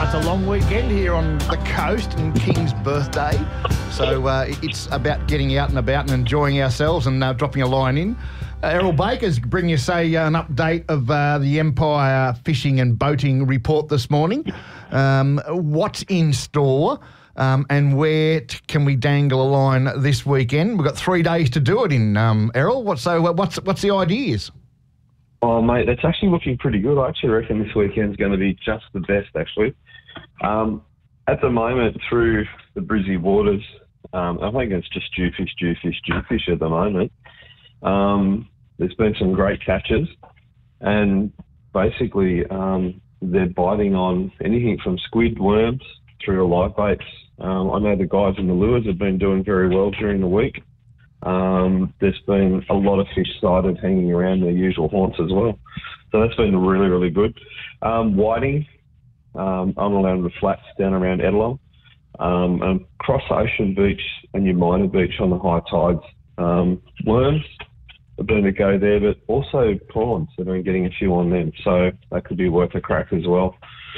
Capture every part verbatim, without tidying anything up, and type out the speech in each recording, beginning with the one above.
it's a long weekend here on the coast and King's birthday. So uh, it's about getting out and about and enjoying ourselves and uh, dropping a line in. Uh, Errol Baker's bringing us a, uh, an update of uh, the Empire Fishing and Boating report this morning. Um, what's in store um, and where t- can we dangle a line this weekend? We've got three days to do it in, um, Errol. What, so uh, what's, what's the ideas? Oh, mate, that's actually looking pretty good. I actually reckon this weekend's going to be just the best, actually. Um, at the moment, through the Brizzy waters, um, I think it's just jewfish, jewfish, jewfish at the moment. Um, there's been some great catches, and basically um, they're biting on anything from squid, worms, through to live baits. Um, I know the guys in the lures have been doing very well during the week. Um, there's been a lot of fish sighted hanging around their usual haunts as well. So that's been really, really good. Um, whiting, um, on around the flats down around Edelong, um, and across Ocean Beach and your Minor Beach on the high tides. Um, worms have been a go there, but also prawns. They've been getting a few on them, so that could be worth a crack as well.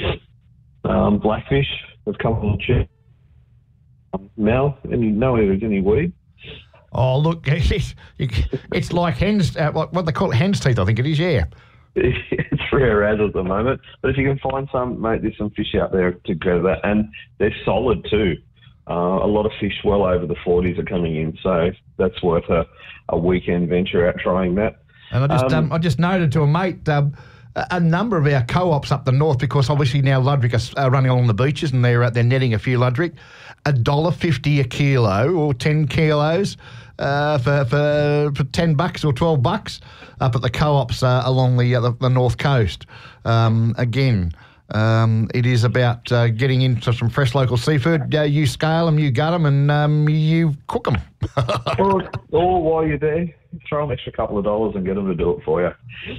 Um, blackfish have come on the chip. Um, Mel, any, no, there's any weed. Oh, look, it's, it's like hen's, uh, what, what they call it, hen's teeth, I think it is, yeah. It's rare as at the moment. But if you can find some, mate, there's some fish out there to go to that. And they're solid too. Uh, a lot of fish well over the forties are coming in. So that's worth a, a weekend venture out trying that. And I just um, Um, I just noted to a mate, um, a a number of our co-ops up the north, because obviously now Ludwig are uh, running along the beaches and they're, uh, they're netting a few Ludwig, one dollar fifty a kilo or ten kilos uh, for, for for ten bucks or twelve bucks up at the co-ops uh, along the, uh, the the north coast. Um, again, um, it is about uh, getting into some fresh local seafood. Uh, you scale them, you gut them, and um, you cook them. or, or while you're there, throw an extra couple of dollars and get them to do it for you.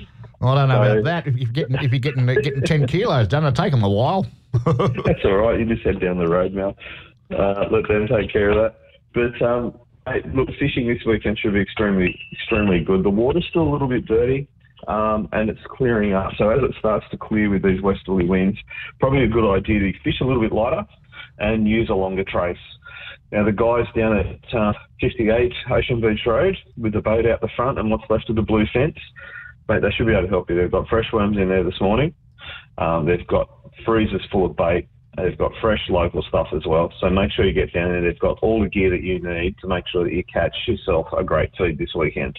I don't know So- about that. If you're getting if you're getting getting ten kilos done, it'll take them a while. That's all right. You just head down the road now. Uh, let them take care of that. But um, hey, look, fishing this weekend should be extremely, extremely good. The water's still a little bit dirty, um, and it's clearing up. So as it starts to clear with these westerly winds, probably a good idea to fish a little bit lighter and use a longer trace. Now, the guys down at uh, fifty-eight Ocean Beach Road with the boat out the front and what's left of the blue fence, mate, they should be able to help you. They've got fresh worms in there this morning. Um, they've got freezers full of bait. They've got fresh local stuff as well. So make sure you get down there. They've got all the gear that you need to make sure that you catch yourself a great feed this weekend.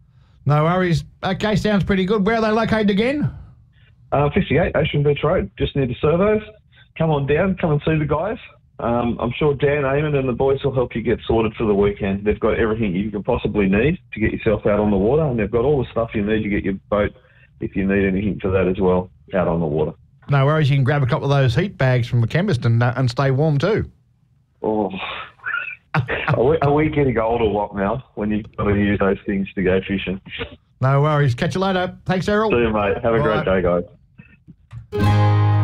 No worries. Okay, sounds pretty good. Where are they located again? Uh, fifty-eight Ocean Beach Road, just near the servos. Come on down, come and see the guys. Um, I'm sure Dan Eamon and the boys will help you get sorted for the weekend. They've got everything you can possibly need to get yourself out on the water, and they've got all the stuff you need to get your boat, if you need anything for that as well, out on the water. No worries. You can grab a couple of those heat bags from the chemist and uh, and stay warm too. Oh, are, we, are we getting old or what now when you've got to use those things to go fishing? No worries. Catch you later. Thanks, Errol. See you, mate. Have a Bye. great day, guys.